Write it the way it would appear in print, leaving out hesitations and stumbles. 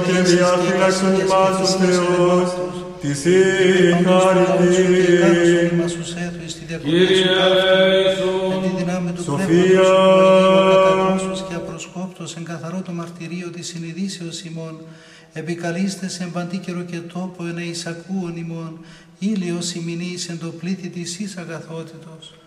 και διαφύλαξον ημάς ο Θεός, της η χάρητη. Κύριε Σοφία. Και απροσκόπτος εν καθαρό το μαρτυρίο της συνειδήσεως ημών, επικαλείστε σε παντή καιρο και τόπο εν εισακούων ημών, ήλιος ημινής εν το πλήθη της εις αγαθότητος.